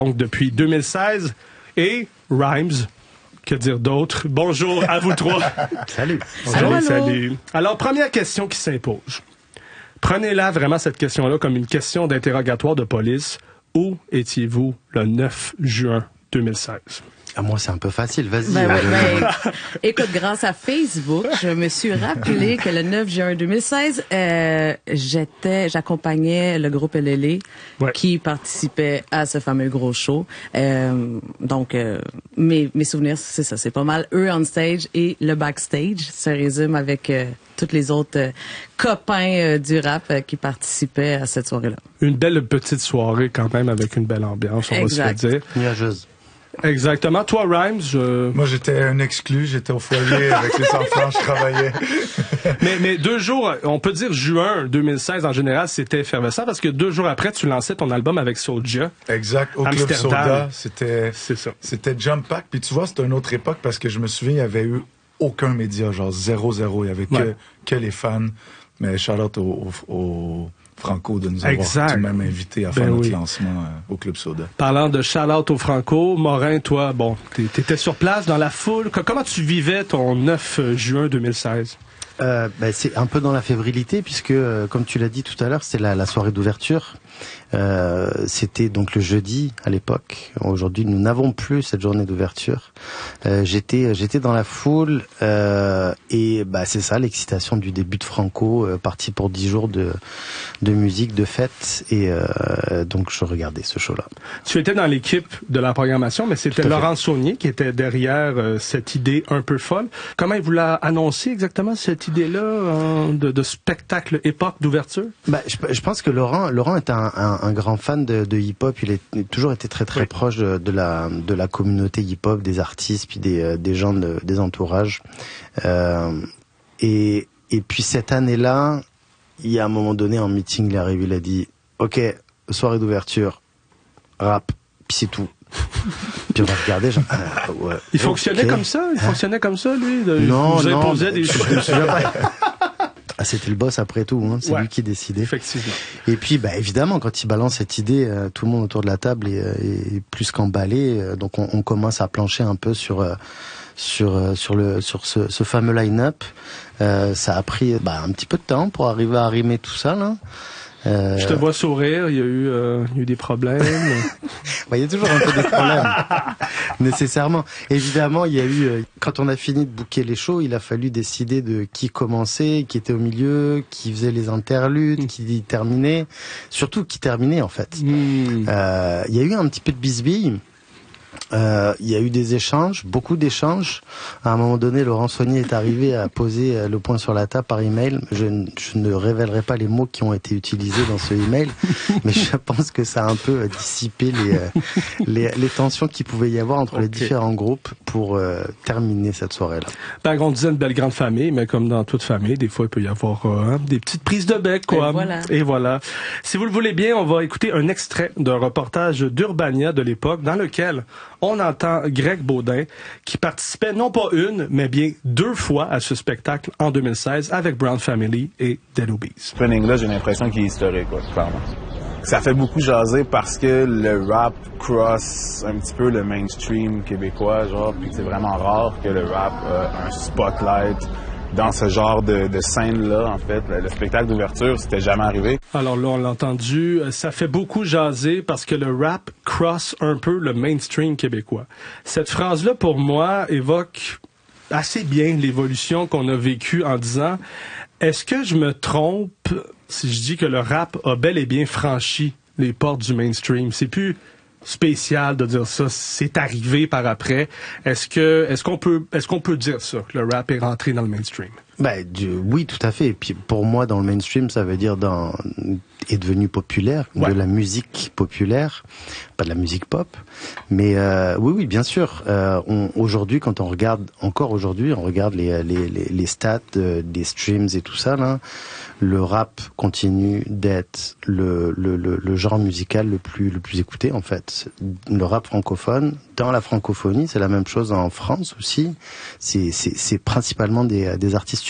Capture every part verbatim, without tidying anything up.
donc depuis deux mille seize. Et Rhymes, que dire d'autre? Bonjour à vous trois. Salut. Salut, salut. Alors, première question qui s'impose. Prenez-la vraiment cette question-là comme une question d'interrogatoire de police. Où étiez-vous le neuf juin deux mille seize? Ah, moi, c'est un peu facile, vas-y. Ben, ouais, ben, écoute, grâce à Facebook, je me suis rappelé que le neuf juin deux mille seize, euh, j'étais, j'accompagnais le groupe L L A ouais. qui participait à ce fameux gros show. Euh, donc, euh, mes, mes souvenirs, c'est ça, c'est pas mal eux on stage et le backstage se résume avec euh, tous les autres euh, copains euh, du rap euh, qui participaient à cette soirée-là. Une belle petite soirée quand même avec une belle ambiance, on exact. va se le dire. Nuageuse. Exactement. Toi, Rhymes, je... Moi, j'étais un exclu. J'étais au foyer avec les enfants. Je travaillais. mais, mais deux jours, on peut dire juin deux mille seize, en général, c'était effervescent parce que deux jours après, tu lançais ton album avec Soulja. Exact. Au Amsterdam. Club Soda. C'était, c'est ça. C'était Jump Pack. Puis tu vois, c'était une autre époque parce que je me souviens, il y avait eu aucun média, genre zéro, zéro. Il y avait que, ouais. que les fans. Mais shout-out au, au, au Franco de nous avoir exact. tout de même invité à faire ben notre oui. lancement euh, au Club Soda. Parlant de shout-out au Franco, Morin, toi, bon, t'étais sur place dans la foule. Comment tu vivais ton neuf juin deux mille seize? Euh, ben, c'est un peu dans la fébrilité puisque, euh, comme tu l'as dit tout à l'heure, c'était la, la soirée d'ouverture. Euh, c'était donc le jeudi à l'époque. Aujourd'hui, nous n'avons plus cette journée d'ouverture. Euh, j'étais, j'étais dans la foule euh, et bah c'est ça, l'excitation du début de Franco, euh, parti pour dix jours de de musique, de fête et euh, donc je regardais ce show-là. Tu étais dans l'équipe de la programmation, mais c'était Laurent Saunier qui était derrière euh, cette idée un peu folle. Comment il vous l'a annoncé exactement cette idée-là euh, de, de spectacle époque d'ouverture? Bah, je, je pense que Laurent, Laurent est un Un, un grand fan de, de hip-hop, il a toujours été très très oui. proche de, de la de la communauté hip-hop, des artistes, puis des des gens de, des entourages. Euh, et et puis cette année-là, il y a un moment donné en meeting, il est arrivé, il a dit OK, soirée d'ouverture, rap, puis c'est tout. Puis on va regarder, genre, ah, ouais, il fonctionnait okay. comme ça, il hein? fonctionnait comme ça lui, de, non, il vous non, imposait des choses. Ah, c'était le boss après tout, hein. C'est ouais, lui qui décidait. Effectivement. Et puis, bah, évidemment, quand il balance cette idée, euh, tout le monde autour de la table est, est plus qu'emballé. Euh, donc, on, on commence à plancher un peu sur euh, sur euh, sur le sur ce, ce fameux line-up. Euh, ça a pris bah, un petit peu de temps pour arriver à arrimer tout ça, là. Euh... Je te vois sourire, il y a eu, euh, il y a eu des problèmes. bah, il y a toujours un peu des problèmes, nécessairement. Évidemment, il y a eu, euh, quand on a fini de booker les shows, il a fallu décider de qui commençait, qui était au milieu, qui faisait les interludes, mmh. qui terminait, surtout qui terminait en fait. Mmh. Euh, il y a eu un petit peu de bisbille. Euh, il y a eu des échanges, beaucoup d'échanges. À un moment donné, Laurent Saunier est arrivé à poser le point sur la table par email. Je, je ne révélerai pas les mots qui ont été utilisés dans ce email, mais je pense que ça a un peu dissipé les, les, les tensions qu'il pouvait y avoir entre okay. les différents groupes pour euh, terminer cette soirée-là. Ben, on disait une belle grande famille, mais comme dans toute famille, des fois, il peut y avoir euh, des petites prises de bec, quoi. Et voilà. Et voilà. Si vous le voulez bien, on va écouter un extrait d'un reportage d'Urbania de l'époque dans lequel on entend Greg Baudin qui participait non pas une, mais bien deux fois à ce spectacle en deux mille seize avec Brown Family et Dead Obies. Ce running-là, j'ai l'impression qu'il est historique, quoi, clairement. Ça fait beaucoup jaser parce que le rap cross un petit peu le mainstream québécois, genre, puis c'est vraiment rare que le rap a un spotlight dans ce genre de, de scène-là, en fait. Le, le spectacle d'ouverture, c'était jamais arrivé. Alors là, on l'a entendu, ça fait beaucoup jaser parce que le rap cross un peu le mainstream québécois. Cette phrase-là, pour moi, évoque assez bien l'évolution qu'on a vécue en disant « Est-ce que je me trompe si je dis que le rap a bel et bien franchi les portes du mainstream? » C'est plus spécial de dire ça, c'est arrivé par après. Est-ce que est-ce qu'on peut est-ce qu'on peut dire ça, que le rap est rentré dans le mainstream? Ben, du, oui, tout à fait. Et puis pour moi, dans le mainstream, ça veut dire dans est devenu populaire, ouais. de la musique populaire, pas de la musique pop. Mais euh, oui, oui, bien sûr. Euh, on, aujourd'hui, quand on regarde, encore aujourd'hui, on regarde les les les, les stats euh, des streams et tout ça là. Le rap continue d'être le, le, le, le genre musical le plus, le plus écouté, en fait. Le rap francophone, dans la francophonie, c'est la même chose en France aussi. C'est, c'est, c'est principalement des, des artistes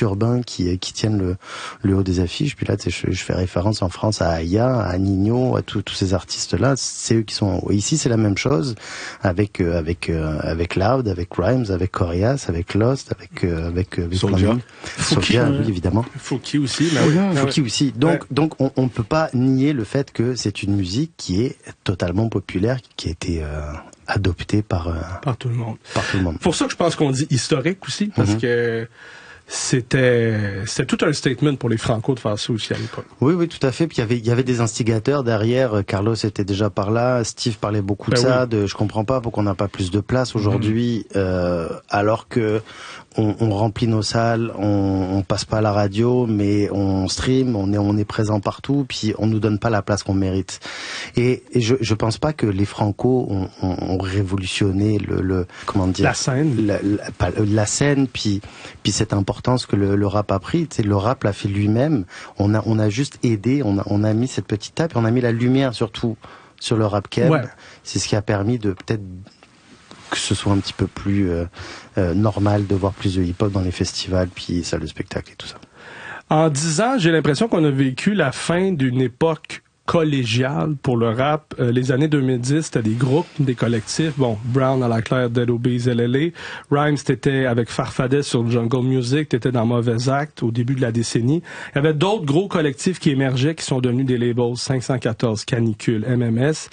urbains qui qui tiennent le le haut des affiches. Puis là, tu sais, je, je fais référence en France à Aya, à Nino, à tous tous ces artistes là. C'est eux qui sont ici. C'est la même chose avec euh, avec euh, avec Loud, avec Rhymes, avec Corias, avec Lost, avec euh, avec euh, Soulja, Soulja, oui, évidemment. Fouki aussi, mais oui. Fouki aussi. Donc ouais. donc on on peut pas nier le fait que c'est une musique qui est totalement populaire, qui a été euh, adoptée par euh, par tout le monde. Par tout le monde. Pour ça que je pense qu'on dit historique aussi, parce mm-hmm. que c'était c'était tout un statement pour les Franco de faire ça aussi à l'époque. Oui, oui, tout à fait. Puis il y avait il y avait des instigateurs derrière. Carlos était déjà par là. Steve parlait beaucoup de ben ça. Oui. De je comprends pas pourquoi on n'a pas plus de place aujourd'hui, mm-hmm. euh, alors que on, on remplit nos salles, on, on passe pas à la radio, mais on stream, on est on est présent partout. Puis on nous donne pas la place qu'on mérite. Et, et je je pense pas que les Franco ont, ont, ont révolutionné le, le comment dire la scène, la, la, la scène. Puis puis cette importance que le, le rap a pris, tu sais, le rap l'a fait lui-même. On a, on a juste aidé, on a, on a mis cette petite tape et on a mis la lumière surtout sur le rap keb. Ouais. C'est ce qui a permis de peut-être que ce soit un petit peu plus euh, euh, normal de voir plus de hip-hop dans les festivals, puis salles de spectacle et tout ça. En dix ans, j'ai l'impression qu'on a vécu la fin d'une époque collégiale pour le rap. Euh, les années deux mille dix, c'était des groupes, des collectifs. Bon, Brown à la Claire, Dead Obeez, L L A. Rhymes, t'étais avec Farfadet sur Jungle Music, t'étais dans Mauvais Acte au début de la décennie. Il y avait d'autres gros collectifs qui émergeaient, qui sont devenus des labels, cinq cent quatorze, Canicule, M M S.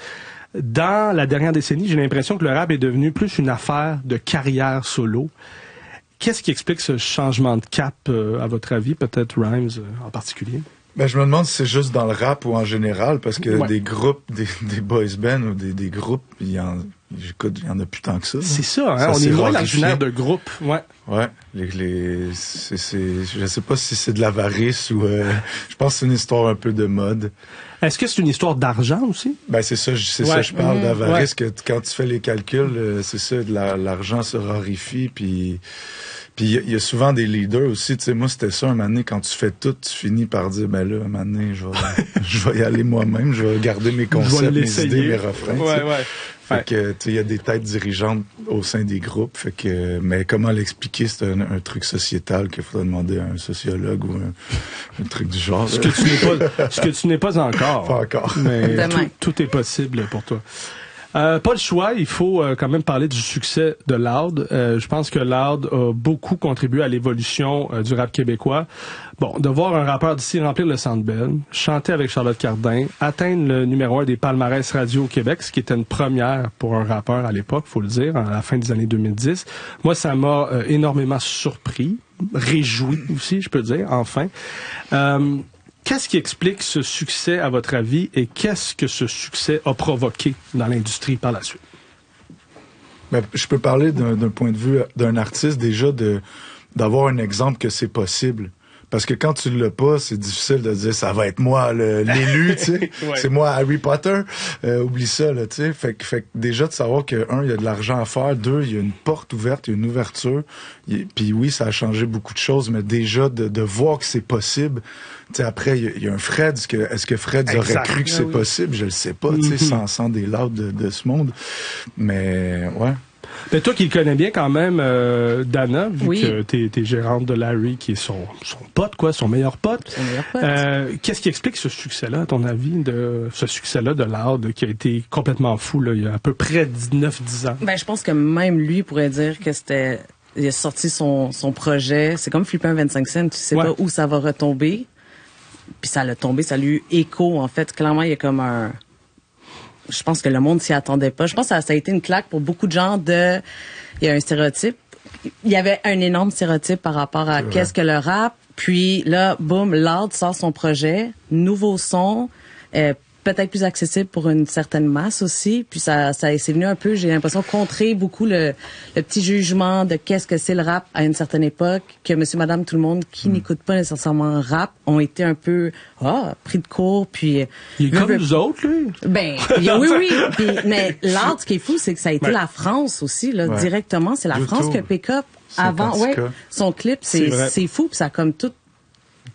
Dans la dernière décennie, j'ai l'impression que le rap est devenu plus une affaire de carrière solo. Qu'est-ce qui explique ce changement de cap, euh, à votre avis, peut-être Rhymes euh, en particulier? Ben, je me demande si c'est juste dans le rap ou en général, parce que ouais. des groupes, des, des boys bands ou des, des groupes, il y en, j'écoute, il y en a plus tant que ça. C'est ça, hein? Ça, on est loin l'imaginaire de groupe, ouais. Ouais, les, les, c'est, c'est, je sais pas si c'est de l'avarice ou, euh, je pense que c'est une histoire un peu de mode. Est-ce que c'est une histoire d'argent aussi? Ben, c'est ça, c'est ouais. ça, je parle mmh, d'avarice, ouais. que quand tu fais les calculs, euh, c'est ça, de la, l'argent se raréfie, puis, puis il y, y a souvent des leaders aussi, tu sais, moi c'était ça un moment donné, quand tu fais tout, tu finis par dire, ben là, un moment donné, je vais, je vais y aller moi-même, je vais garder mes concepts, mes idées, mes refrains. Ouais, ouais. Fait que, tu sais, il y a des têtes dirigeantes au sein des groupes, fait que, mais comment l'expliquer, c'est un, un truc sociétal qu'il faudrait demander à un sociologue ou un, un truc du genre. Ce que tu n'es pas, ce que tu n'es pas encore. Pas encore. Mais tout, tout est possible pour toi. Euh, pas le choix, il faut euh, quand même parler du succès de Loud. Euh, je pense que Loud a beaucoup contribué à l'évolution euh, du rap québécois. Bon, de voir un rappeur d'ici remplir le Centre Bell, chanter avec Charlotte Cardin, atteindre le numéro un des palmarès radio au Québec, ce qui était une première pour un rappeur à l'époque, faut le dire, à la fin des années deux mille dix. Moi, ça m'a euh, énormément surpris, réjoui aussi, je peux dire, enfin. Euh, Qu'est-ce qui explique ce succès, à votre avis, et qu'est-ce que ce succès a provoqué dans l'industrie par la suite? Ben, je peux parler d'un, d'un point de vue d'un artiste, déjà, de d'avoir un exemple que c'est possible. Parce que quand tu l'as pas, c'est difficile de dire ça va être moi le, l'élu, tu sais. Ouais. C'est moi Harry Potter. Euh, oublie ça, là, tu sais. Fait que, fait que déjà de savoir que un, il y a de l'argent à faire, deux, il y a une porte ouverte, il y a une ouverture. Puis oui, ça a changé beaucoup de choses, mais déjà de, de voir que c'est possible. Tu sais, après, il y, a, il y a un Fred. Est-ce que, est-ce que Fred exact. aurait cru que c'est ah, oui. possible? Je le sais pas, tu sais, mm-hmm. sans, sans des laudes de, de ce monde. Mais ouais. Mais toi qui le connais bien quand même, euh, Dana, vu oui. que t'es, t'es gérante de Larry, qui est son, son pote, quoi, son meilleur pote. Son meilleur pote. Euh, qu'est-ce qui explique ce succès-là, à ton avis, de ce succès-là de Loud, qui a été complètement fou, là, il y a à peu près neuf dix ans? Ben, je pense que même lui pourrait dire que c'était, il a sorti son, son projet. C'est comme flipper un vingt-cinq cents, tu sais ouais. pas où ça va retomber. Puis ça l'a tombé, ça a eu écho, en fait. Clairement, il y a comme un, je pense que le monde s'y attendait pas. Je pense que ça, ça a été une claque pour beaucoup de gens de, il y a un stéréotype. Il y avait un énorme stéréotype par rapport à qu'est-ce que le rap. Puis là, boum, Loud sort son projet, nouveau son, euh, peut-être plus accessible pour une certaine masse aussi. Puis ça, ça c'est venu un peu, j'ai l'impression, contrer beaucoup le, le petit jugement de qu'est-ce que c'est le rap à une certaine époque, que monsieur, madame, tout le monde qui mm. n'écoute pas nécessairement rap ont été un peu ah, pris de court. Puis il est comme nous autres, lui. Ben oui, oui. Puis, mais Loud, ce qui est fou, c'est que ça a été ouais. la France aussi, là, ouais. directement. C'est la YouTube. France que pick up avant. Ouais, son clip, c'est, c'est, c'est fou. Puis ça a comme tout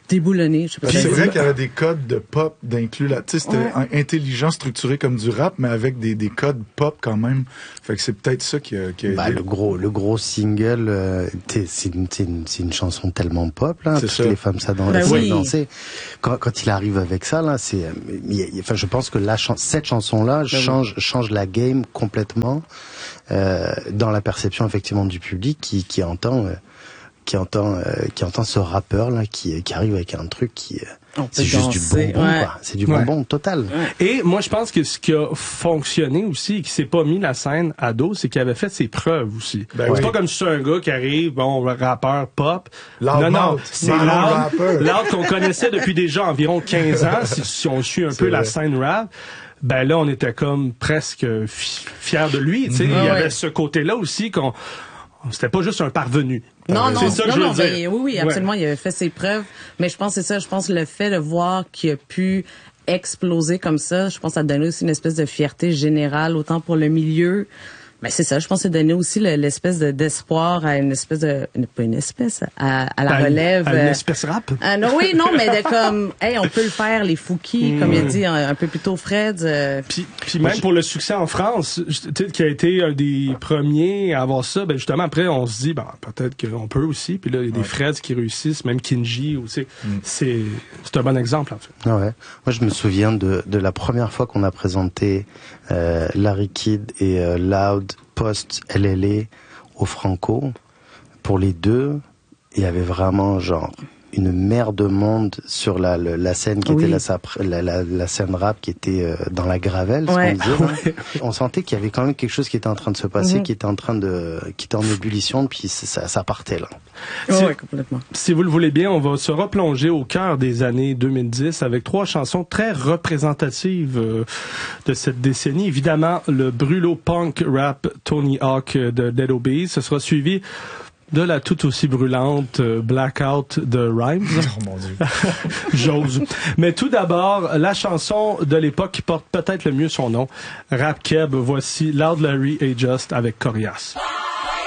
déboulonné. Je sais pas c'est si vrai qu'il y avait des codes de pop d'inclus là. Tu sais, c'était ouais. intelligent, structuré comme du rap, mais avec des, des codes pop quand même. Fait que c'est peut-être ça qui a, qui a bah, aidé. le gros, le gros single, euh, c'est une, c'est une, c'est une chanson tellement pop là. Toutes ça. Les femmes ça dans, bah, oui. danser. Quand, quand il arrive avec ça là, c'est, enfin, je pense que la chan- cette chanson là bah, change, oui. change la game complètement euh, dans la perception effectivement du public qui, qui entend. Euh, qui entend euh, qui entend ce rappeur là qui qui arrive avec un truc qui euh, c'est juste danser, du bonbon ouais. quoi c'est du bonbon ouais. total ouais. Et moi je pense que ce qui a fonctionné aussi et qui s'est pas mis la scène à dos c'est qu'il avait fait ses preuves aussi ben c'est oui. pas comme si c'est un gars qui arrive bon rappeur pop Loud non non mouth. c'est Loud Loud qu'on connaissait depuis déjà environ quinze ans si, si on suit un c'est peu vrai. La scène rap. Ben là on était comme presque fiers de lui tu sais mm-hmm. il y avait ouais. ce côté là aussi qu'on c'était pas juste un parvenu. Non, non, c'est ça que non, je veux non, dire. ben, oui, oui, absolument, ouais. Il avait fait ses preuves. Mais je pense que c'est ça, je pense que le fait de voir qu'il a pu exploser comme ça, je pense que ça donnait aussi une espèce de fierté générale, autant pour le milieu. Ben c'est ça, je pense que ça donnait aussi le, l'espèce de, d'espoir à une espèce de... Pas une espèce, à, à la à relève. Une, à une espèce rap? Euh, non, oui, non, mais de comme... Hey, on peut le faire, les Fouki, mmh. comme il a dit un, un peu plus tôt Fred. Euh, puis, puis même pour le succès en France, qui a été un des premiers à avoir ça, ben justement, après, on se dit, ben peut-être qu'on peut aussi. Puis là, il y a des ouais. Freds qui réussissent, même Kinji, ou, mmh. c'est, c'est un bon exemple, en fait. Ah ouais. Moi, je me souviens de, de la première fois qu'on a présenté euh, Larry Kidd et euh, Loud post-L L A au Franco. Pour les deux, il y avait vraiment genre une mer de monde sur la, la, la scène qui oui. était la, la, la, la scène rap qui était euh, dans la gravelle, ouais. ce qu'on disait. Ouais. On sentait qu'il y avait quand même quelque chose qui était en train de se passer, mmh. qui était en train de, qui était en ébullition, puis ça, ça partait là. Si, ouais, complètement. Si vous le voulez bien, on va se replonger au cœur des années deux mille dix avec trois chansons très représentatives euh, de cette décennie. Évidemment, le brûlot punk rap Tony Hawk de Dead Obeez. Ce sera suivi de la tout aussi brûlante euh, Blackout de Rhymes. Oh mon Dieu. J'ose. Mais tout d'abord, la chanson de l'époque qui porte peut-être le mieux son nom. Rap Keb, voici Loud Larry et Just avec Corias.